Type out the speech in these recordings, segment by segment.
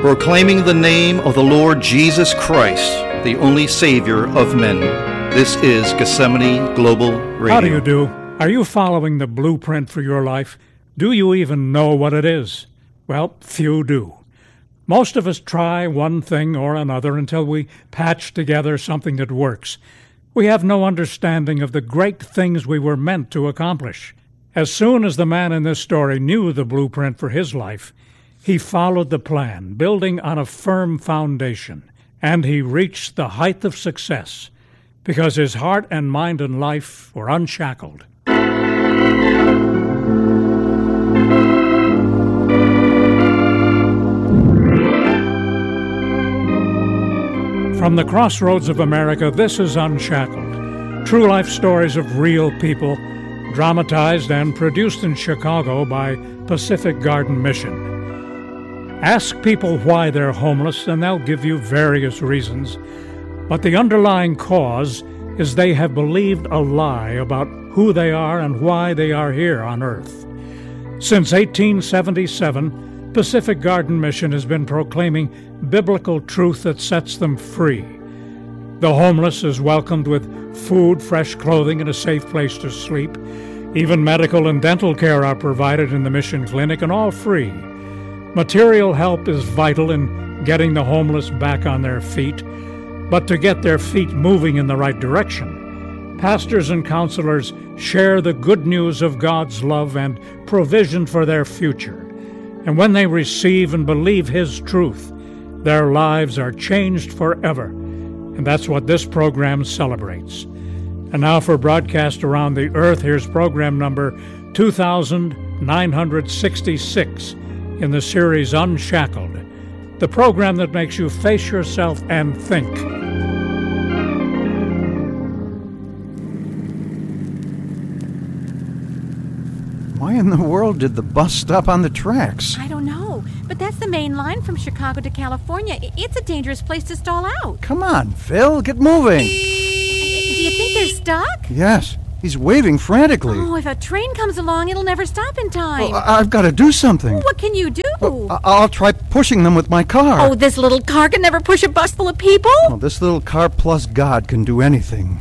proclaiming the name of the Lord Jesus Christ, the only Savior of men. This is Gethsemane Global Radio. How do you do? Are you following the blueprint for your life? Do you even know what it is? Well, few do. Most of us try one thing or another until we patch together something that works. We have no understanding of the great things we were meant to accomplish. As soon as the man in this story knew the blueprint for his life, he followed the plan, building on a firm foundation, and he reached the height of success because his heart and mind and life were unshackled. From the crossroads of America, this is Unshackled. True life stories of real people, dramatized and produced in Chicago by Pacific Garden Mission. Ask people why they're homeless, and they'll give you various reasons. But the underlying cause is they have believed a lie about who they are and why they are here on Earth. Since 1877, Pacific Garden Mission has been proclaiming biblical truth that sets them free. The homeless is welcomed with food, fresh clothing, and a safe place to sleep. Even medical and dental care are provided in the Mission Clinic, and all free. Material help is vital in getting the homeless back on their feet, but to get their feet moving in the right direction, pastors and counselors share the good news of God's love and provision for their future. And when they receive and believe His truth, their lives are changed forever. And that's what this program celebrates. And now for broadcast around the earth, here's program number 2966 in the series Unshackled, the program that makes you face yourself and think. Why in the world did the bus stop on the tracks? I don't know, but that's the main line from Chicago to California. It's a dangerous place to stall out. Come on, Phil, get moving. Do you think they're stuck? Yes, he's waving frantically. Oh, if a train comes along, it'll never stop in time. Well, I've got to do something. What can you do? Well, I'll try pushing them with my car. Oh, this little car can never push a bus full of people? Well, this little car plus God can do anything.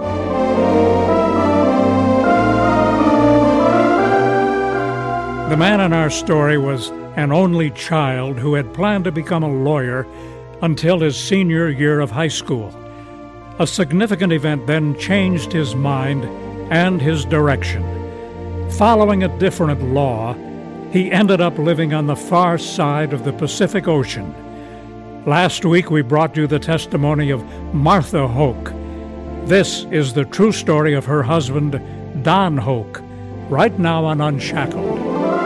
The man in our story was an only child who had planned to become a lawyer until his senior year of high school. A significant event then changed his mind and his direction. Following a different law, he ended up living on the far side of the Pacific Ocean. Last week we brought you the testimony of Martha Hoke. This is the true story of her husband, Don Hoke, right now on Unshackled.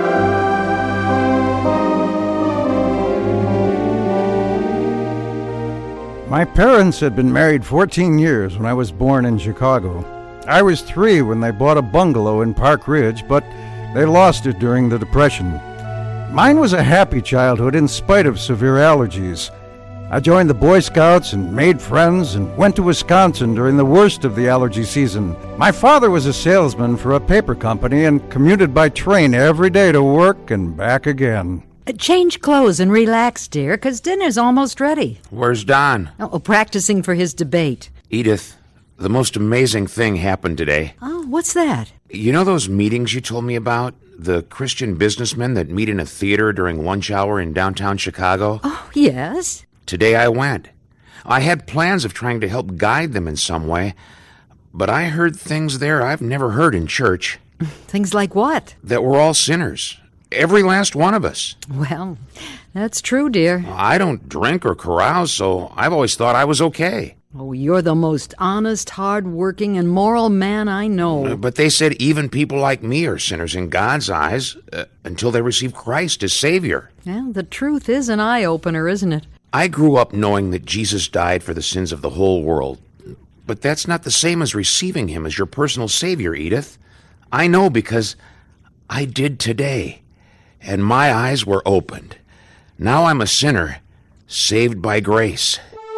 My parents had been married 14 years when I was born in Chicago. I was 3 when they bought a bungalow in Park Ridge, but they lost it during the Depression. Mine was a happy childhood in spite of severe allergies. I joined the Boy Scouts and made friends and went to Wisconsin during the worst of the allergy season. My father was a salesman for a paper company and commuted by train every day to work and back again. Change clothes and relax, dear, 'cause dinner's almost ready. Where's Don? Oh, practicing for his debate. Edith, the most amazing thing happened today. Oh, what's that? You know those meetings you told me about? The Christian businessmen that meet in a theater during lunch hour in downtown Chicago? Oh, yes. Today I went. I had plans of trying to help guide them in some way, but I heard things there I've never heard in church. Things like what? That we're all sinners. Every last one of us. Well, that's true, dear. I don't drink or carouse, so I've always thought I was okay. Oh, you're the most honest, hard-working, and moral man I know. But they said even people like me are sinners in God's eyes until they receive Christ as Savior. Well, the truth is an eye-opener, isn't it? I grew up knowing that Jesus died for the sins of the whole world. But that's not the same as receiving Him as your personal Savior, Edith. I know because I did today. And my eyes were opened. Now I'm a sinner, saved by grace.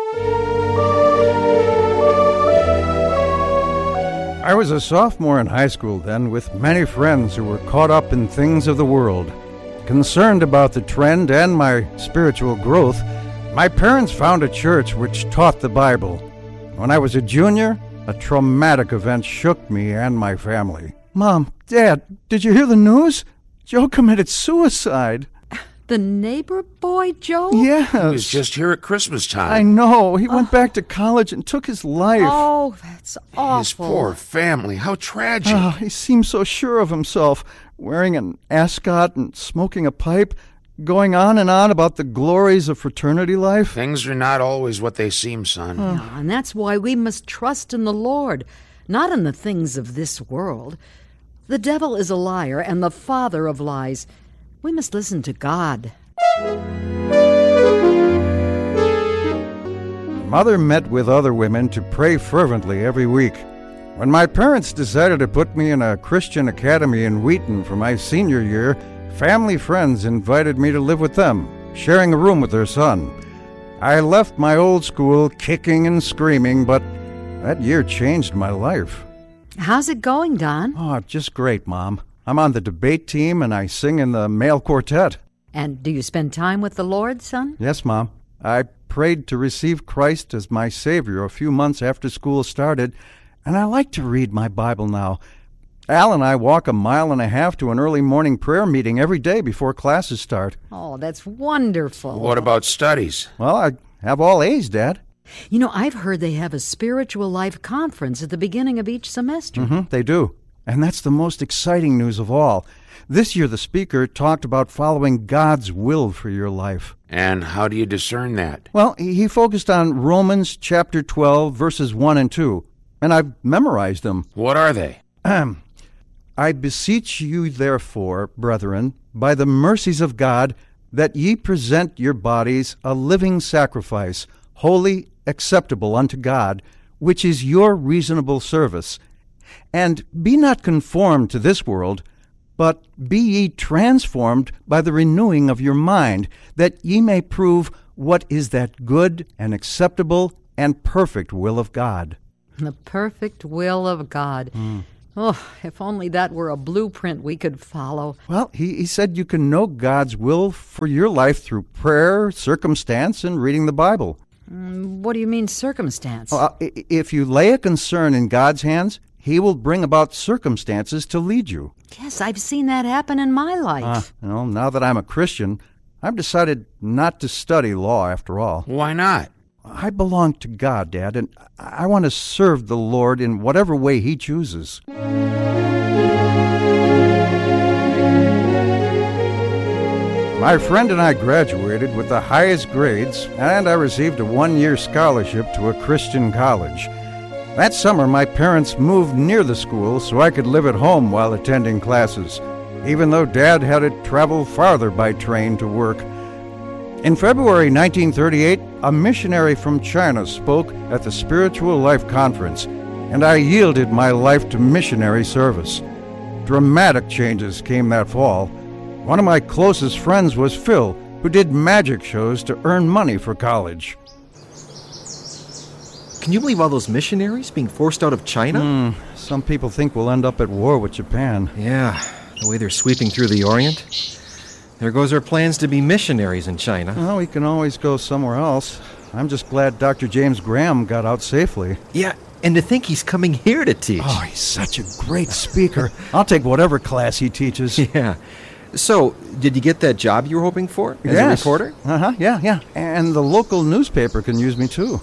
I was a sophomore in high school then, with many friends who were caught up in things of the world. Concerned about the trend and my spiritual growth, my parents found a church which taught the Bible. When I was a junior, a traumatic event shook me and my family. Mom, Dad, did you hear the news? Joe committed suicide. The neighbor boy, Joe? Yes. He was just here at Christmas time. I know. He went back to college and took his life. Oh, that's awful. His poor family. How tragic. Oh, he seemed so sure of himself, wearing an ascot and smoking a pipe, going on and on about the glories of fraternity life. Things are not always what they seem, son. Yeah, and that's why we must trust in the Lord, not in the things of this world. The devil is a liar and the father of lies. We must listen to God. Mother met with other women to pray fervently every week. When my parents decided to put me in a Christian academy in Wheaton for my senior year, family friends invited me to live with them, sharing a room with their son. I left my old school kicking and screaming, but that year changed my life. How's it going, Don? Oh, just great, Mom. I'm on the debate team and I sing in the male quartet. And do you spend time with the Lord, son? Yes, Mom. I prayed to receive Christ as my Savior a few months after school started, and I like to read my Bible now. Al and I walk 1.5 miles to an early morning prayer meeting every day before classes start. Oh, that's wonderful. What about studies? Well, I have all A's, Dad. You know, I've heard they have a spiritual life conference at the beginning of each semester. They do. And that's the most exciting news of all. This year the speaker talked about following God's will for your life. And how do you discern that? Well, he focused on Romans chapter 12, verses 1 and 2, and I've memorized them. What are they? I beseech you, therefore, brethren, by the mercies of God, that ye present your bodies a living sacrifice, holy, acceptable unto God, which is your reasonable service. And be not conformed to this world, but be ye transformed by the renewing of your mind, that ye may prove what is that good and acceptable and perfect will of God. The perfect will of God. Oh, if only that were a blueprint we could follow. Well, he said you can know God's will for your life through prayer, circumstance, and reading the Bible. What do you mean, circumstance? If you lay a concern in God's hands, He will bring about circumstances to lead you. Yes, I've seen that happen in my life. Now that I'm a Christian, I've decided not to study law after all. Why not? I belong to God, Dad, and I want to serve the Lord in whatever way He chooses. My friend and I graduated with the highest grades, and I received a 1-year scholarship to a Christian college. That summer, my parents moved near the school so I could live at home while attending classes, even though Dad had to travel farther by train to work. In February 1938, a missionary from China spoke at the Spiritual Life Conference, and I yielded my life to missionary service. Dramatic changes came that fall. One of my closest friends was Phil, who did magic shows to earn money for college. Can you believe all those missionaries being forced out of China? Some people think we'll end up at war with Japan. Yeah, the way they're sweeping through the Orient. There goes our plans to be missionaries in China. Well, we can always go somewhere else. I'm just glad Dr. James Graham got out safely. Yeah, and to think he's coming here to teach. Oh, he's such a great speaker. I'll take whatever class he teaches. Yeah. So, did you get that job you were hoping for as a reporter? Yeah. And the local newspaper can use me, too.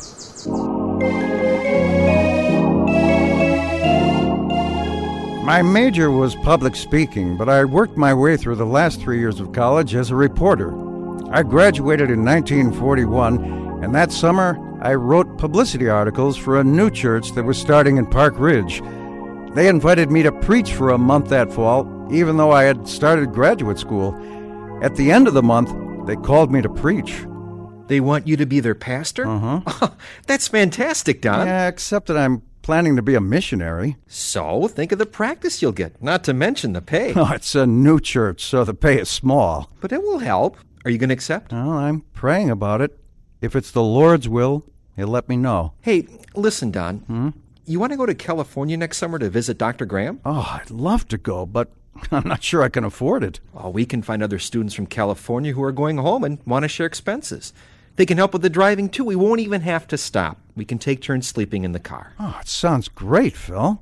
My major was public speaking, but I worked my way through the last 3 years of college as a reporter. I graduated in 1941, and that summer I wrote publicity articles for a new church that was starting in Park Ridge. They invited me to preach for a month that fall, even though I had started graduate school. At the end of the month, they called me to preach. They want you to be their pastor? Oh, that's fantastic, Don. Yeah, except that I'm planning to be a missionary. So, think of the practice you'll get, not to mention the pay. Oh, it's a new church, so the pay is small. But it will help. Are you going to accept? Well, I'm praying about it. If it's the Lord's will, He'll let me know. Hey, listen, Don. You want to go to California next summer to visit Dr. Graham? Oh, I'd love to go, but I'm not sure I can afford it. Oh, we can find other students from California who are going home and want to share expenses. They can help with the driving, too. We won't even have to stop. We can take turns sleeping in the car. Oh, it sounds great, Phil.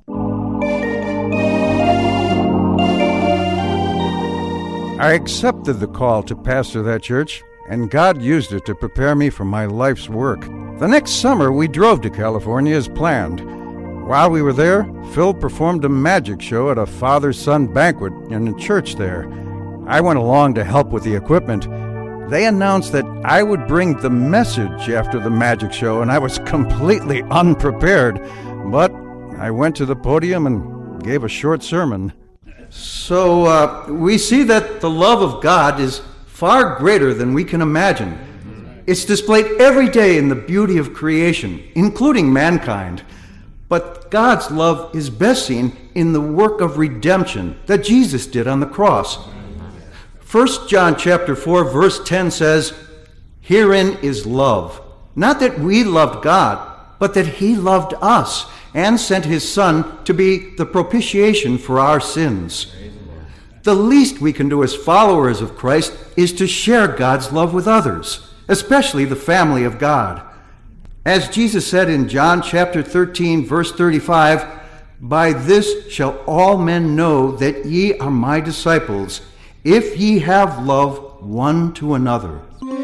I accepted the call to pastor that church, and God used it to prepare me for my life's work. The next summer, we drove to California as planned. While we were there, Phil performed a magic show at a father-son banquet in a church there. I went along to help with the equipment. They announced that I would bring the message after the magic show, and I was completely unprepared. But I went to the podium and gave a short sermon. So, we see that the love of God is far greater than we can imagine. It's displayed every day in the beauty of creation, including mankind. But God's love is best seen in the work of redemption that Jesus did on the cross. 1 John chapter 4, verse 10 says, "Herein is love, not that we loved God, but that he loved us and sent his Son to be the propitiation for our sins." The least we can do as followers of Christ is to share God's love with others, especially the family of God. As Jesus said in John chapter 13, verse 35, "By this shall all men know that ye are my disciples, if ye have love one to another."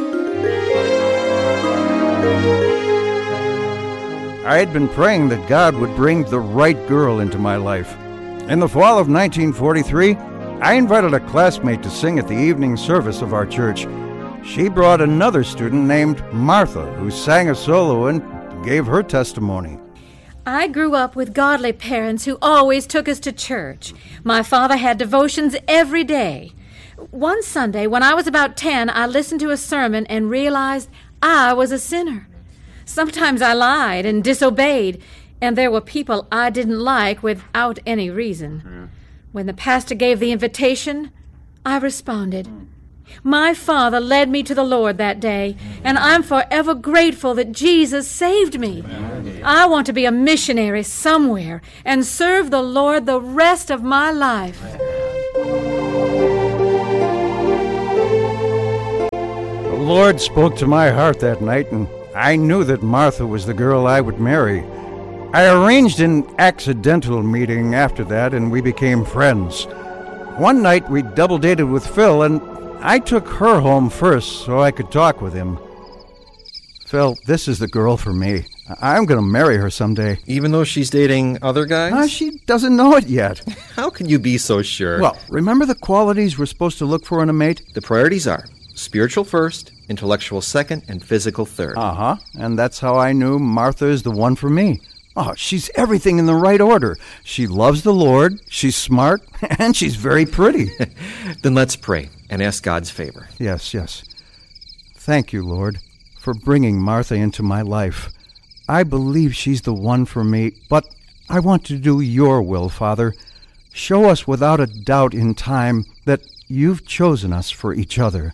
I had been praying that God would bring the right girl into my life. In the fall of 1943, I invited a classmate to sing at the evening service of our church. She brought another student named Martha, who sang a solo and gave her testimony. I grew up with godly parents who always took us to church. My father had devotions every day. One Sunday, when I was about 10, I listened to a sermon and realized I was a sinner. Sometimes I lied and disobeyed, and there were people I didn't like without any reason. When the pastor gave the invitation, I responded. My father led me to the Lord that day, and I'm forever grateful that Jesus saved me. I want to be a missionary somewhere and serve the Lord the rest of my life. The Lord spoke to my heart that night, and I knew that Martha was the girl I would marry. I arranged an accidental meeting after that, and we became friends. One night we double-dated with Phil, and I took her home first so I could talk with him. Phil, this is the girl for me. I'm going to marry her someday. Even though she's dating other guys? She doesn't know it yet. How can you be so sure? Well, remember the qualities we're supposed to look for in a mate? The priorities are spiritual first, intellectual second, and physical third. Uh-huh. And that's how I knew Martha is the one for me. Oh, she's everything in the right order. She loves the Lord, she's smart, and she's very pretty. Then let's pray and ask God's favor. Yes. Thank you, Lord, for bringing Martha into my life. I believe she's the one for me, but I want to do your will, Father. Show us without a doubt in time that you've chosen us for each other.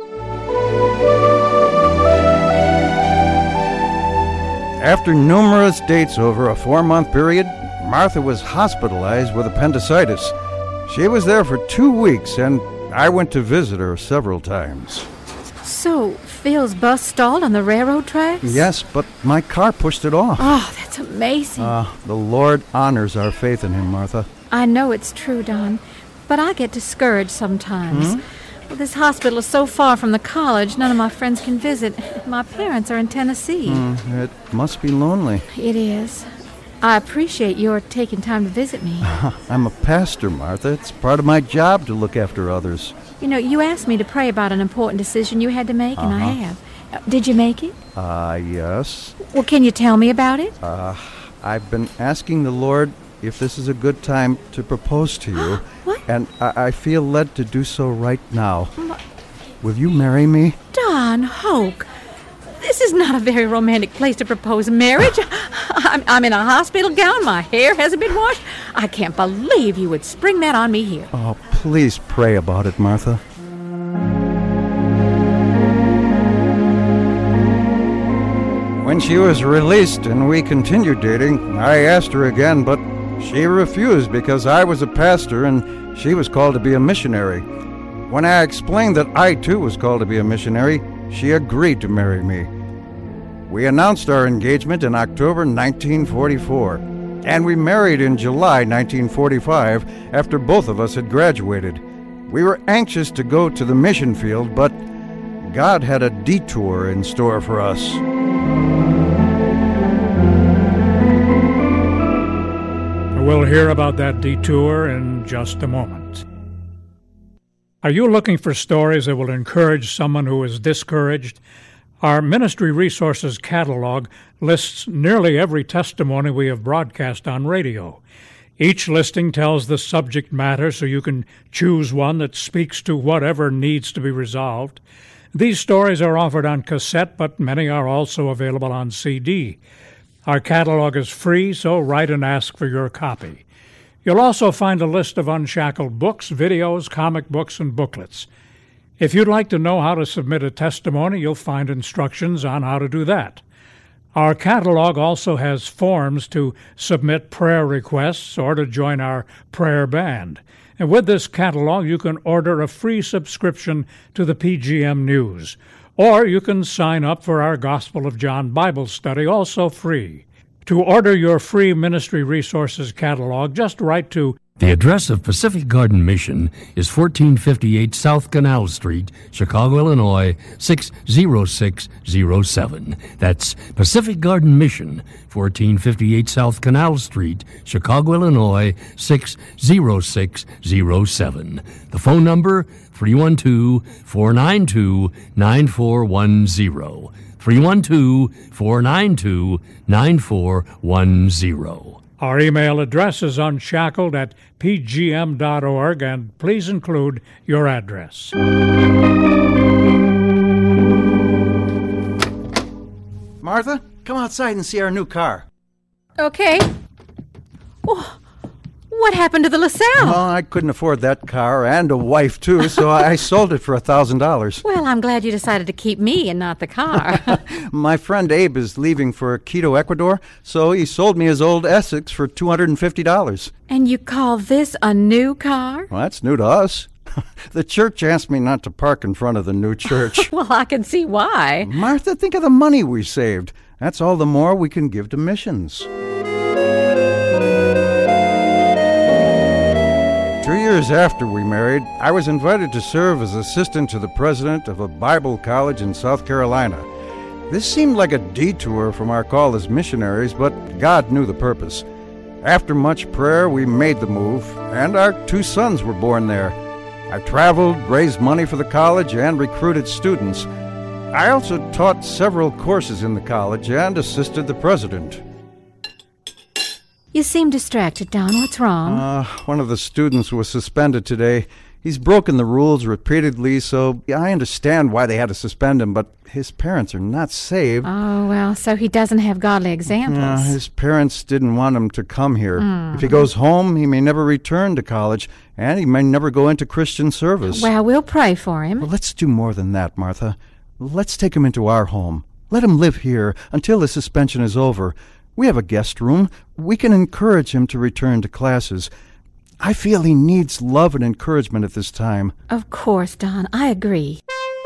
After numerous dates over a 4-month period, Martha was hospitalized with appendicitis. She was there for 2 weeks, and I went to visit her several times. So, Phil's bus stalled on the railroad tracks? Yes, but my car pushed it off. Oh, that's amazing. The Lord honors our faith in him, Martha. I know it's true, Don, but I get discouraged sometimes. Well, this hospital is so far from the college, none of my friends can visit. My parents are in Tennessee. It must be lonely. It is. I appreciate your taking time to visit me. I'm a pastor, Martha. It's part of my job to look after others. You know, you asked me to pray about an important decision you had to make, and I have. Did you make it? Yes. Well, can you tell me about it? I've been asking the Lord if this is a good time to propose to you. What? And I feel led to do so right now. Will you marry me? Don Hoke, this is not a very romantic place to propose marriage. I'm in a hospital gown. My hair hasn't been washed. I can't believe you would spring that on me here. Oh, please pray about it, Martha. When she was released and we continued dating, I asked her again, but She refused because I was a pastor and she was called to be a missionary. When I explained that I too was called to be a missionary, she agreed to marry me. We announced our engagement in October 1944, and we married in July 1945 after both of us had graduated. We were anxious to go to the mission field, but God had a detour in store for us. We'll hear about that detour in just a moment. Are you looking for stories that will encourage someone who is discouraged? Our Ministry Resources catalog lists nearly every testimony we have broadcast on radio. Each listing tells the subject matter so you can choose one that speaks to whatever needs to be resolved. These stories are offered on cassette, but many are also available on CD. Our catalog is free, so write and ask for your copy. You'll also find a list of Unshackled books, videos, comic books, and booklets. If you'd like to know how to submit a testimony, you'll find instructions on how to do that. Our catalog also has forms to submit prayer requests or to join our prayer band. And with this catalog, you can order a free subscription to the PGM News. Or you can sign up for our Gospel of John Bible study, also free. To order your free Ministry Resources catalog, just write to The address of Pacific Garden Mission is 1458 South Canal Street, Chicago, Illinois, 60607. That's Pacific Garden Mission, 1458 South Canal Street, Chicago, Illinois, 60607. The phone number, 312-492-9410. 312-492-9410. Our email address is unshackled@pgm.org, and please include your address. Martha, come outside and see our new car. Okay. Oh, what happened to the LaSalle? Well, I couldn't afford that car and a wife, too, so I sold it for $1,000. Well, I'm glad you decided to keep me and not the car. My friend Abe is leaving for Quito, Ecuador, so he sold me his old Essex for $250. And you call this a new car? Well, that's new to us. The church asked me not to park in front of the new church. Well, I can see why. Martha, think of the money we saved. That's all the more we can give to missions. 2 years after we married, I was invited to serve as assistant to the president of a Bible college in South Carolina. This seemed like a detour from our call as missionaries, but God knew the purpose. After much prayer, we made the move, and our 2 sons were born there. I traveled, raised money for the college, and recruited students. I also taught several courses in the college and assisted the president. You seem distracted, Don. What's wrong? One of the students was suspended today. He's broken the rules repeatedly, so I understand why they had to suspend him, but his parents are not saved. Oh, well, so he doesn't have godly examples. His parents didn't want him to come here. If he goes home, he may never return to college, and he may never go into Christian service. Well, we'll pray for him. Well, let's do more than that, Martha. Let's take him into our home. Let him live here until the suspension is over. We have a guest room. We can encourage him to return to classes. I feel he needs love and encouragement at this time. Of course, Don. I agree.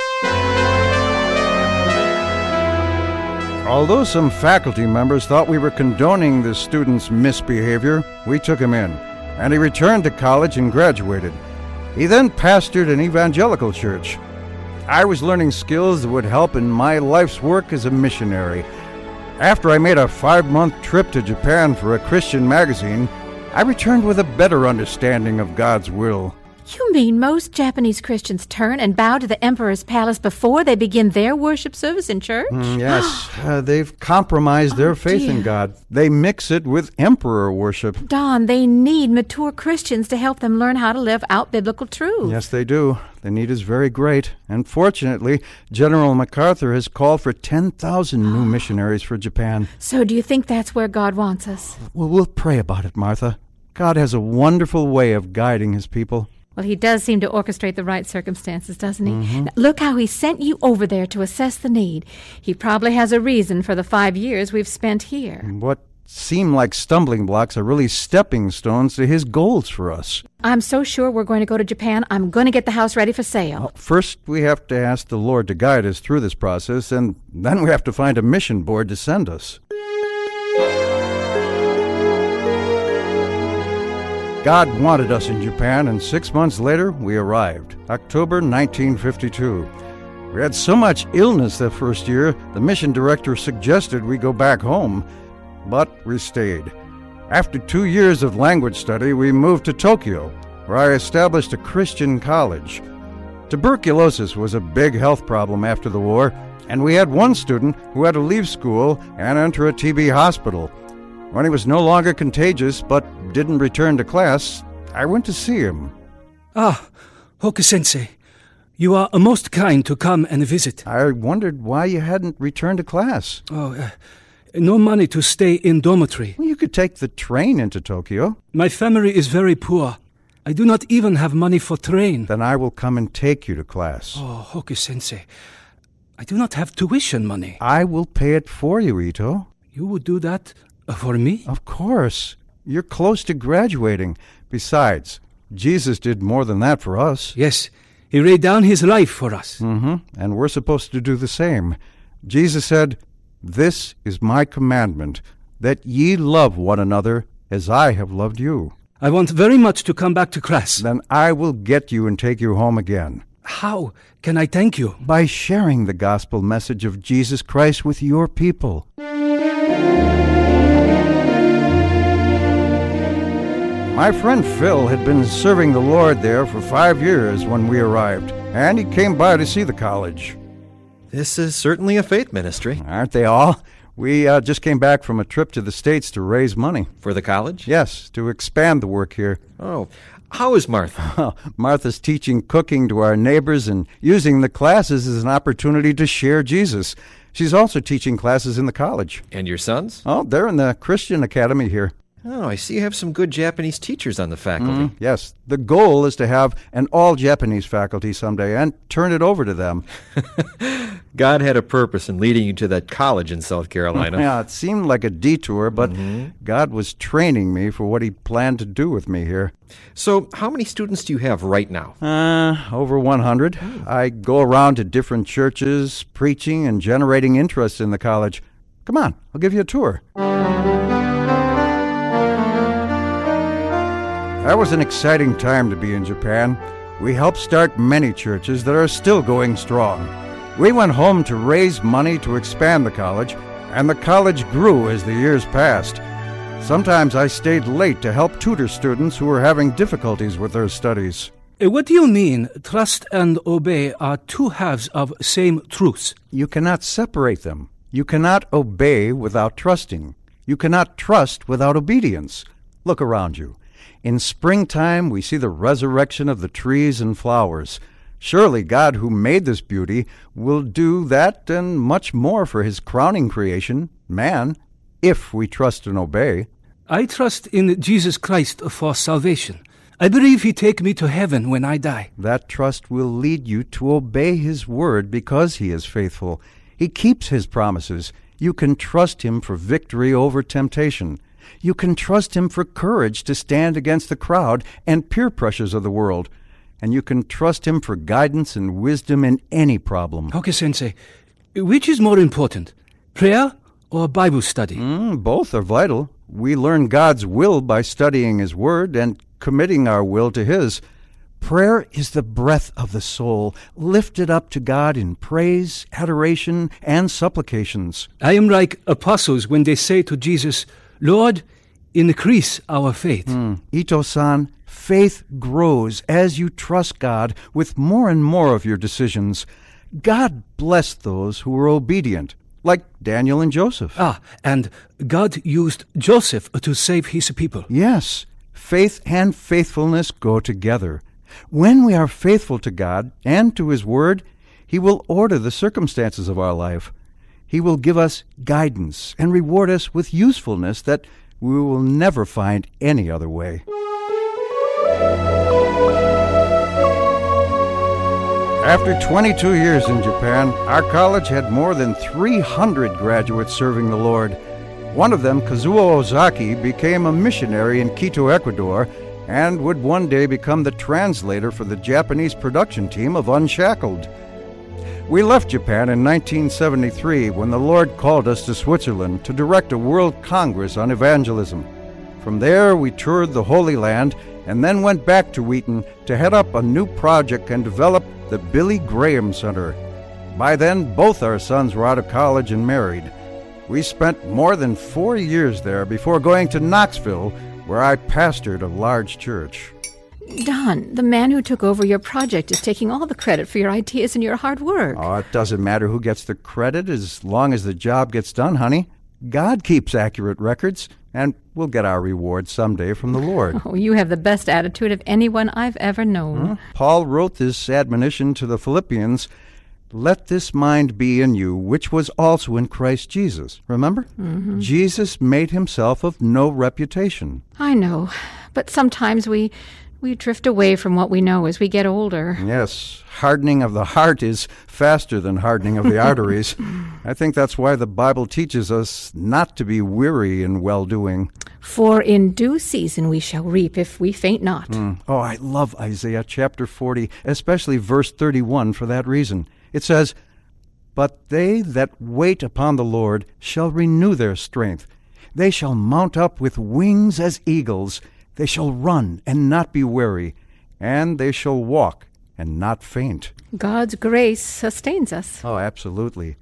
Although some faculty members thought we were condoning the student's misbehavior, we took him in, and he returned to college and graduated. He then pastored an evangelical church. I was learning skills that would help in my life's work as a missionary. After I made a 5-month trip to Japan for a Christian magazine, I returned with a better understanding of God's will. You mean most Japanese Christians turn and bow to the emperor's palace before they begin their worship service in church? Yes, they've compromised their faith in God. They mix it with emperor worship. Don, they need mature Christians to help them learn how to live out biblical truth. Yes, they do. The need is very great. And fortunately, General MacArthur has called for 10,000 new missionaries for Japan. So do you think that's where God wants us? Well, we'll pray about it, Martha. God has a wonderful way of guiding his people. Well, he does seem to orchestrate the right circumstances, doesn't he? Now, look how he sent you over there to assess the need. He probably has a reason for the 5 years we've spent here. What seem like stumbling blocks are really stepping stones to His goals for us. I'm so sure we're going to go to Japan. I'm going to get the house ready for sale. First, we have to ask the Lord to guide us through this process, and then we have to find a mission board to send us. God wanted us in Japan, and 6 months later, we arrived, October 1952. We had so much illness that first year, the mission director suggested we go back home, but we stayed. After 2 years of language study, we moved to Tokyo, where I established a Christian college. Tuberculosis was a big health problem after the war, and we had one student who had to leave school and enter a TB hospital. When he was no longer contagious but didn't return to class, I went to see him. Ah, Hoku-sensei, you are most kind to come and visit. I wondered why you hadn't returned to class. No money to stay in dormitory. Well, you could take the train into Tokyo. My family is very poor. I do not even have money for train. Then I will come and take you to class. Oh, Hoku-sensei, I do not have tuition money. I will pay it for you, Ito. You would do that for me? Of course. You're close to graduating. Besides, Jesus did more than that for us. Yes, He laid down His life for us. And we're supposed to do the same. Jesus said, "This is my commandment, that ye love one another as I have loved you." I want very much to come back to class. Then I will get you and take you home again. How can I thank you? By sharing the gospel message of Jesus Christ with your people. My friend Phil had been serving the Lord there for 5 years when we arrived, and he came by to see the college. This is certainly a faith ministry. Aren't they all? We just came back from a trip to the States to raise money. For the college? Yes, to expand the work here. Oh, how is Martha? Martha's teaching cooking to our neighbors and using the classes as an opportunity to share Jesus. She's also teaching classes in the college. And your sons? Oh, they're in the Christian Academy here. Oh, I see you have some good Japanese teachers on the faculty. Yes, the goal is to have an all-Japanese faculty someday and turn it over to them. God had a purpose in leading you to that college in South Carolina. Yeah, it seemed like a detour, but God was training me for what He planned to do with me here. So, how many students do you have right now? Over 100. I go around to different churches, preaching and generating interest in the college. Come on, I'll give you a tour. That was an exciting time to be in Japan. We helped start many churches that are still going strong. We went home to raise money to expand the college, and the college grew as the years passed. Sometimes I stayed late to help tutor students who were having difficulties with their studies. What do you mean, trust and obey are two halves of same truth? You cannot separate them. You cannot obey without trusting. You cannot trust without obedience. Look around you. In springtime, we see the resurrection of the trees and flowers. Surely God, who made this beauty, will do that and much more for His crowning creation, man, if we trust and obey. I trust in Jesus Christ for salvation. I believe He take me to heaven when I die. That trust will lead you to obey His word because He is faithful. He keeps His promises. You can trust Him for victory over temptation. You can trust Him for courage to stand against the crowd and peer pressures of the world. And you can trust Him for guidance and wisdom in any problem. Hoku-sensei, which is more important, prayer or Bible study? Both are vital. We learn God's will by studying His Word and committing our will to His. Prayer is the breath of the soul, lifted up to God in praise, adoration, and supplications. I am like apostles when they say to Jesus, Lord, increase our faith. Ito-san, faith grows as you trust God with more and more of your decisions. God blessed those who were obedient, like Daniel and Joseph. And God used Joseph to save His people. Yes, faith and faithfulness go together. When we are faithful to God and to His Word, He will order the circumstances of our life. He will give us guidance and reward us with usefulness that we will never find any other way. After 22 years in Japan, our college had more than 300 graduates serving the Lord. One of them, Kazuo Ozaki, became a missionary in Quito, Ecuador, and would one day become the translator for the Japanese production team of Unshackled. We left Japan in 1973 when the Lord called us to Switzerland to direct a World Congress on evangelism. From there, we toured the Holy Land and then went back to Wheaton to head up a new project and develop the Billy Graham Center. By then, both our sons were out of college and married. We spent more than 4 years there before going to Knoxville, where I pastored a large church. Don, the man who took over your project is taking all the credit for your ideas and your hard work. Oh, it doesn't matter who gets the credit as long as the job gets done, honey. God keeps accurate records, and we'll get our reward someday from the Lord. Oh, you have the best attitude of anyone I've ever known. Paul wrote this admonition to the Philippians, "Let this mind be in you, which was also in Christ Jesus." Remember? Jesus made himself of no reputation. I know, but sometimes we drift away from what we know as we get older. Yes, hardening of the heart is faster than hardening of the arteries. I think that's why the Bible teaches us not to be weary in well-doing. For in due season we shall reap if we faint not. Oh, I love Isaiah chapter 40, especially verse 31 for that reason. It says, "But they that wait upon the Lord shall renew their strength. They shall mount up with wings as eagles. They shall run and not be weary, and they shall walk and not faint." God's grace sustains us. Oh, absolutely.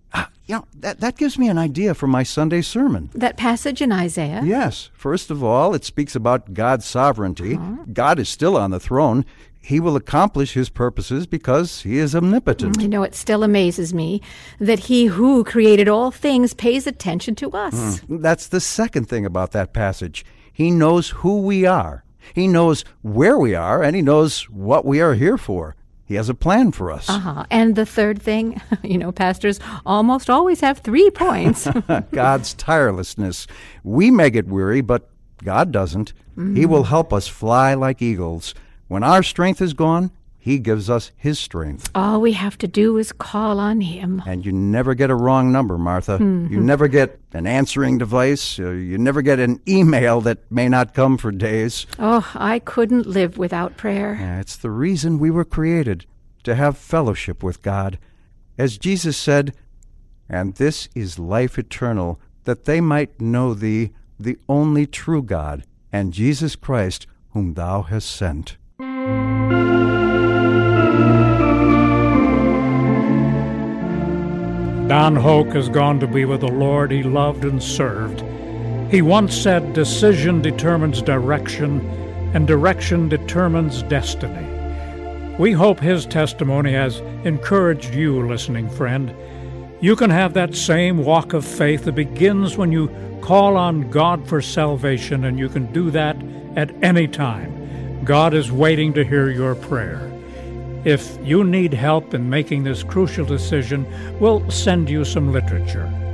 That gives me an idea for my Sunday sermon. That passage in Isaiah? Yes. First of all, it speaks about God's sovereignty. God is still on the throne. He will accomplish his purposes because he is omnipotent. You know, it still amazes me that he who created all things pays attention to us. That's the second thing about that passage. He knows who we are. He knows where we are, and he knows what we are here for. He has a plan for us. And the third thing, pastors almost always have 3 points. God's tirelessness. We may get weary, but God doesn't. He will help us fly like eagles. When our strength is gone, he gives us his strength. All we have to do is call on him. And you never get a wrong number, Martha. You never get an answering device. You never get an email that may not come for days. Oh, I couldn't live without prayer. It's the reason we were created, to have fellowship with God. As Jesus said, "And this is life eternal, that they might know thee, the only true God, and Jesus Christ, whom thou hast sent." Don Hoke has gone to be with the Lord he loved and served. He once said, "Decision determines direction, and direction determines destiny." We hope his testimony has encouraged you, listening friend. You can have that same walk of faith that begins when you call on God for salvation, and you can do that at any time. God is waiting to hear your prayer. If you need help in making this crucial decision, we'll send you some literature.